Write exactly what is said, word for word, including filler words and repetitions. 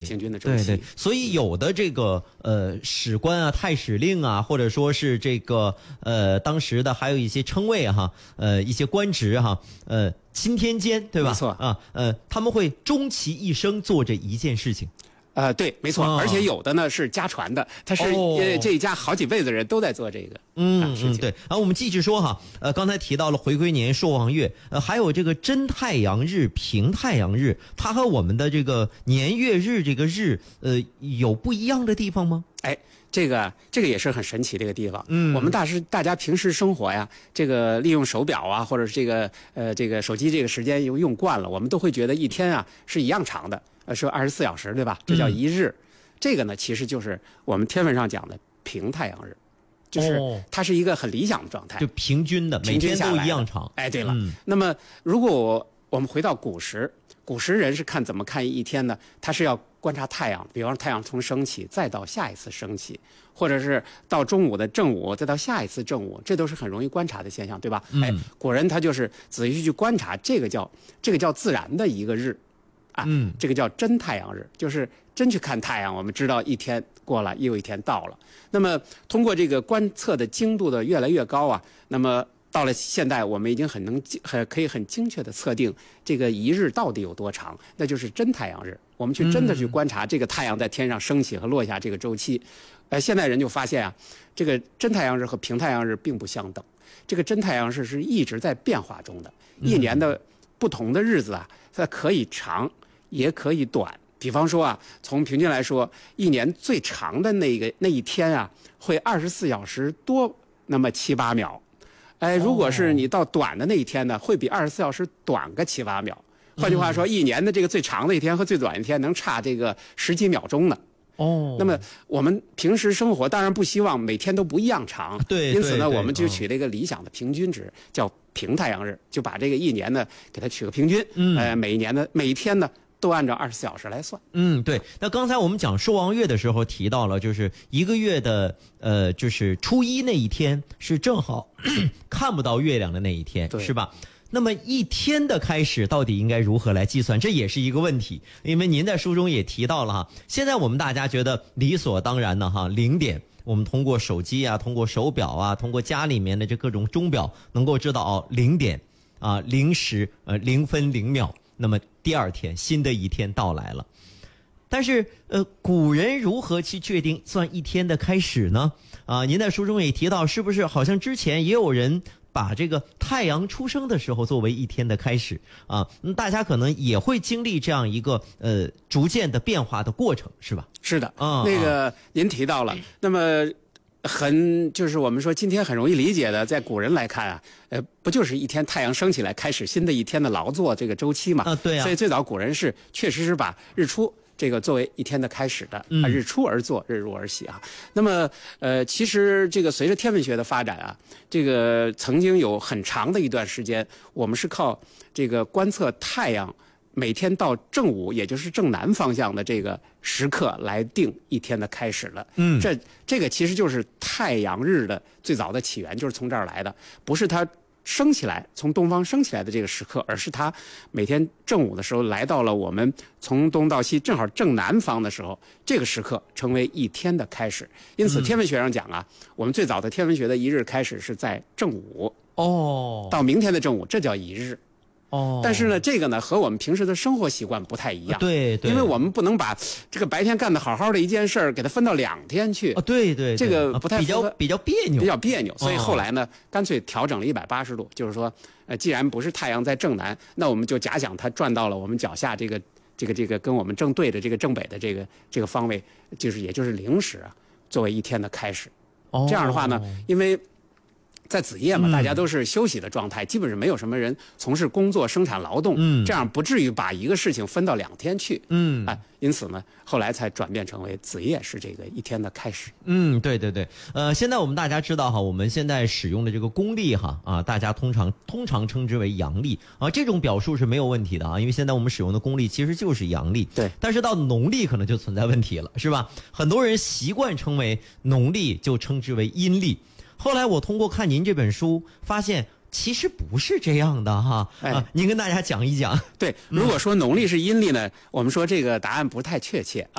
平均的周期。 对对，所以有的这个呃史官啊、太史令啊，或者说是这个呃当时的还有一些称谓哈，呃一些官职哈，呃钦天监对吧？ 没错啊，呃他们会终其一生做这一件事情。 呃，对，没错， 哦、 而且有的呢是家传的，他是、 哦、 呃这一家好几辈子人都在做这个嗯、 啊、事情。 嗯，对。然后我们继续说哈，呃，刚才提到了回归年、朔望月，呃，还有这个真太阳日、平太阳日，它和我们的这个年月日这个日，呃，有不一样的地方吗？ 哎。这个这个也是很神奇的一个地方。 嗯， 我们大师大家平时生活呀，这个利用手表啊，或者是这个呃这个手机这个时间又用惯了，我们都会觉得一天啊是一样长的，呃，说二十四小时，对吧？这叫一日。嗯、这个呢，其实就是我们天文上讲的平太阳日，就是它是一个很理想的状态， 就平均的，每天都一样长。 哎，对了， 嗯、 那么如果我们回到古时，古时人是看怎么看一天呢？他是要观察太阳，比方说太阳从升起再到下一次升起，或者是到中午的正午再到下一次正午，这都是很容易观察的现象，对吧？ 嗯、 哎，古人他就是仔细去观察，这个叫这个叫自然的一个日，啊， 嗯， 这个叫真太阳日，就是真去看太阳，我们知道一天过了，又一天到了。那么通过这个观测的精度的越来越高啊，那么到了现代，我们已经很能很可以很精确的测定这个一日到底有多长，那就是真太阳日。我们去真的去观察这个太阳在天上升起和落下这个周期。呃，现代人就发现啊，这个真太阳日和平太阳日并不相等。这个真太阳日是一直在变化中的，一年的不同的日子啊，它可以长也可以短。比方说啊，从平均来说，一年最长的那个那一天啊，会二十四小时多那么七八秒。哎，如果是你到短的那一天呢，会比二十四小时短个七八秒。换句话说，一年的这个最长的一天和最短一天能差这个十几秒钟呢。 哦， 那么我们平时生活当然不希望每天都不一样长， 对， 因此呢， 对我们就取了一个理想的平均值，叫平太阳日，就把这个一年呢给它取个平均， 嗯， 呃，每一年的每一天呢都按照二十四小时来算。 嗯，对。那刚才我们讲朔望月的时候提到了，就是一个月的呃，就是初一那一天是正好看不到月亮的那一天，是吧？那么一天的开始到底应该如何来计算？这也是一个问题，因为您在书中也提到了哈。现在我们大家觉得理所当然的哈，零点我们通过手机啊，通过手表啊，通过家里面的这各种钟表能够知道哦，零点啊，零时呃零分零秒。那么第二天新的一天到来了，但是呃，古人如何去确定算一天的开始呢？啊，您在书中也提到，是不是好像之前也有人把这个太阳出生的时候作为一天的开始啊？大家可能也会经历这样一个呃逐渐的变化的过程，是吧？ 是的， 啊， 那个您提到了，那么。很就是我们说今天很容易理解的，在古人来看啊，呃，不就是一天太阳升起来开始新的一天的劳作这个周期嘛？ 啊，对啊。 所以最早古人是确实是把日出这个作为一天的开始的，啊，日出而作，日入而息啊。那么呃，其实这个随着天文学的发展啊，这个曾经有很长的一段时间，我们是靠这个观测太阳每天到正午，也就是正南方向的这个时刻来定一天的开始了。 嗯， 这这个其实就是太阳日的最早的起源，就是从这儿来的，不是它升起来从东方升起来的这个时刻，而是它每天正午的时候来到了我们从东到西正好正南方的时候，这个时刻成为一天的开始。因此，天文学上讲啊，嗯、我们最早的天文学的一日开始是在正午哦， 到明天的正午，这叫一日。 哦， 但是呢，这个呢和我们平时的生活习惯不太一样。 对对， 因为我们不能把这个白天干的好好的一件事儿给它分到两天去。 啊，对对， 这个不太比较比较别扭， 比较别扭。所以后来呢，干脆调整了一百八十度，就是说，呃，既然不是太阳在正南，那我们就假想它转到了我们脚下这个这个这个跟我们正对着这个正北的这个这个方位，就是也就是零时啊，作为一天的开始。 哦， 这样的话呢，因为在子夜嘛，大家都是休息的状态，嗯、基本上没有什么人从事工作、生产劳动， 嗯， 这样不至于把一个事情分到两天去， 嗯啊，因此呢，后来才转变成为子夜是这个一天的开始。 嗯，对对对，呃，现在我们大家知道哈，我们现在使用的这个公历哈啊，大家通常通常称之为阳历啊，这种表述是没有问题的啊，因为现在我们使用的公历其实就是阳历， 对， 但是到农历可能就存在问题了，是吧？很多人习惯称为农历，就称之为阴历。后来我通过看您这本书，发现其实不是这样的哈。 哎、 啊，您跟大家讲一讲。 对，如果说农历是阴历呢，嗯、我们说这个答案不太确切。